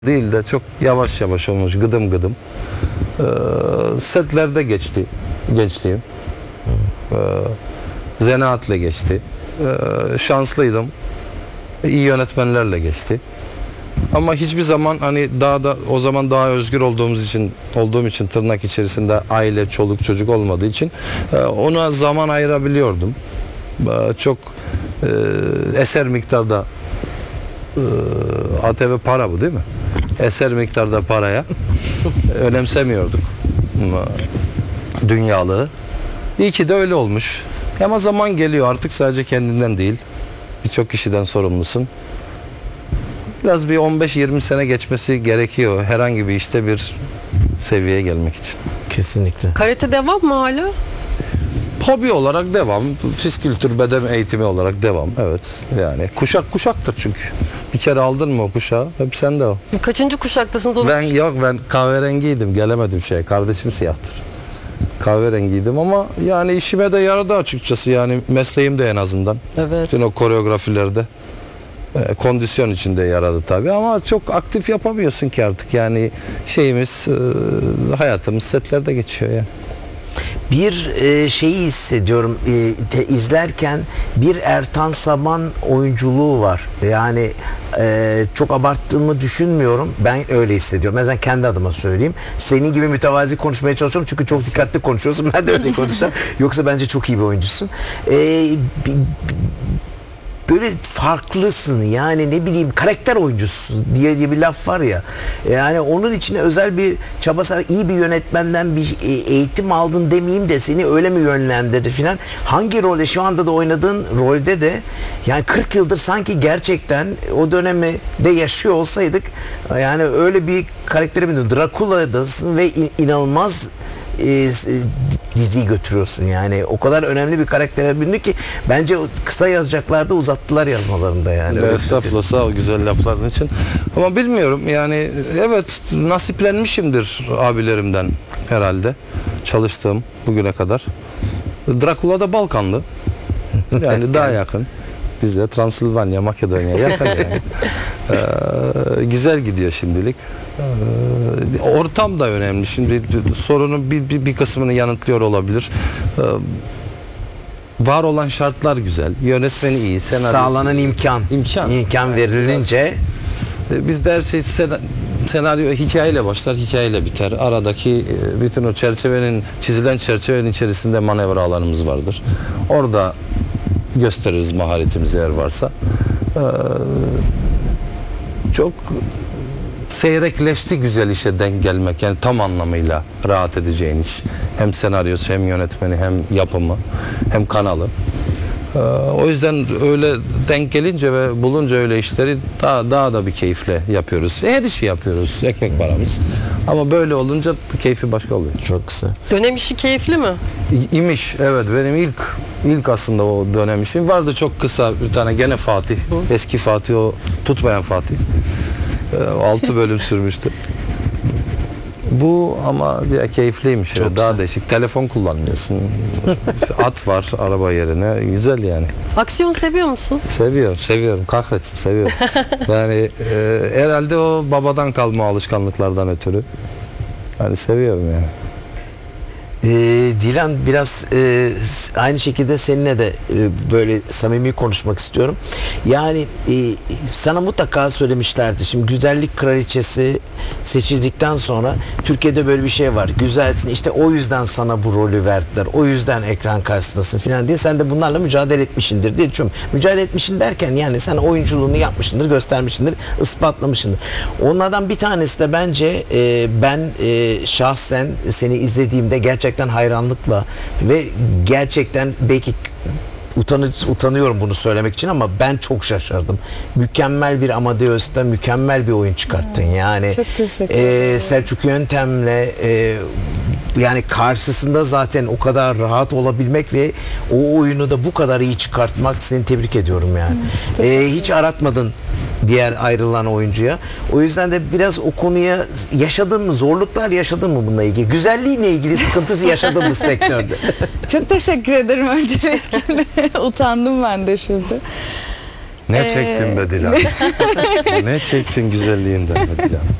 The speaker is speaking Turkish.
Değil de çok yavaş yavaş olmuş, gıdım gıdım. Setlerde geçti gençliğim. Zanaatle geçti. Şanslıydım. İyi yönetmenlerle geçti. Ama hiçbir zaman hani daha da o zaman daha özgür olduğum için tırnak içerisinde aile, çoluk, çocuk olmadığı için ona zaman ayırabiliyordum. Çok eser miktarda ATV para bu değil mi? Eser miktarda paraya önemsemiyorduk dünyalığı. İyi ki de öyle olmuş. Ama zaman geliyor artık sadece kendinden değil. Birçok kişiden sorumlusun. Biraz bir 15-20 sene geçmesi gerekiyor herhangi bir işte bir seviyeye gelmek için. Kesinlikle. Karate devam mı hala? Hobi olarak devam, fiskültür beden eğitimi olarak devam. Evet. Yani kuşak kuşaktır çünkü. Bir kere aldın mı o kuşağı hep sende o. Kaçıncı kuşaktasınız onu? Ben kahverengiydim, gelemedim şeye. Kardeşim siyahtır. Kahverengiydim ama yani işime de yaradı açıkçası, yani mesleğim de en azından. Evet. Bütün o koreografilerde kondisyon içinde yaradı tabii ama çok aktif yapamıyorsun ki artık, yani şeyimiz hayatımız setlerde geçiyor yani. Bir şeyi hissediyorum izlerken, bir Ertan Saban oyunculuğu var. Yani çok abarttığımı düşünmüyorum. Ben öyle hissediyorum. Ben kendi adıma söyleyeyim. Senin gibi mütevazi konuşmaya çalışıyorum çünkü çok dikkatli konuşuyorsun. Ben de öyle konuşacağım. Yoksa bence çok iyi bir oyuncusun. Böyle farklısın, yani ne bileyim, karakter oyuncusu diye bir laf var ya, yani onun için özel bir çaba sarf, iyi bir yönetmenden bir eğitim aldın demeyeyim de seni öyle mi yönlendirdi filan, hangi rolde şu anda da oynadığın rolde de yani 40 yıldır sanki gerçekten o dönemi de yaşıyor olsaydık, yani öyle bir karaktere bindin. Drakula'dasın ve inanılmaz diziyi götürüyorsun, yani o kadar önemli bir karaktere bindi ki bence kısa yazacaklarda uzattılar yazmalarında yani. Estağfurullah, sağ ol güzel lafların için. Ama bilmiyorum yani, evet nasiplenmişimdir abilerimden herhalde çalıştığım bugüne kadar. Drakula da Balkanlı. Yani daha yakın. Bize Transilvanya, Makedonya yakın yani. Güzel gidiyor şimdilik. Ortam da önemli. Şimdi sorunun bir kısmını yanıtlıyor olabilir. Var olan şartlar güzel. Yönetmeni iyi. Sağlanan imkan verilince bizde her şey senaryo hikayeyle başlar, hikayeyle biter. Aradaki bütün o çizilen çerçevenin içerisinde manevra alanımız vardır. Orada gösteririz maharetimizi eğer varsa. Çok seyrekleşti güzel işe denk gelmek, yani tam anlamıyla rahat edeceğin iş. Hem senaryosu, hem yönetmeni, hem yapımı, hem kanalı. O yüzden öyle denk gelince ve bulunca öyle işleri daha da bir keyifle yapıyoruz. Her işi yapıyoruz, ekmek paramız. Ama böyle olunca keyfi başka oluyor. çok kısa. Dönem işi keyifli mi? İmiş, evet, benim ilk aslında o dönem işim vardı, çok kısa bir tane, gene Fatih, eski Fatih, o tutmayan Fatih. 6 bölüm sürmüştü. Bu ama ya keyifliymiş. Çok daha güzel. değişik. Telefon kullanmıyorsun. İşte at var araba yerine. Güzel yani. Aksiyon seviyor musun? Seviyorum. Kahretsin, seviyorum. Yani herhalde o babadan kalma alışkanlıklardan ötürü. Yani seviyorum yani. Dilan, biraz aynı şekilde seninle de böyle samimi konuşmak istiyorum. Yani sana mutlaka söylemişlerdi. Şimdi güzellik kraliçesi seçildikten sonra Türkiye'de böyle bir şey var. Güzelsin, işte o yüzden sana bu rolü verdiler. O yüzden ekran karşısındasın falan diye. Sen de bunlarla mücadele etmişsindir diye düşünüyorum. Mücadele etmişsin derken yani sen oyunculuğunu yapmışsındır, göstermişsindir, ispatlamışsındır. Onlardan bir tanesi de bence ben şahsen seni izlediğimde gerçekten hayranlıkla ve gerçekten belki utanıyorum bunu söylemek için ama ben çok şaşırdım. Mükemmel bir Amadeus'ta mükemmel bir oyun çıkarttın yani. Çok teşekkür ederim. Selçuk Yöntem'le yani karşısında zaten o kadar rahat olabilmek ve o oyunu da bu kadar iyi çıkartmak, seni tebrik ediyorum yani. Hiç aratmadın diğer ayrılan oyuncuya. O yüzden de biraz o konuya yaşadın mı? Zorluklar yaşadın mı bununla ilgili? Güzelliğinle ilgili sıkıntısı yaşadın mı sektörde? Çok teşekkür ederim öncelikle. Utandım ben de şimdi. Ne çektin be Dilan? Ne çektin güzelliğinden be Dilan?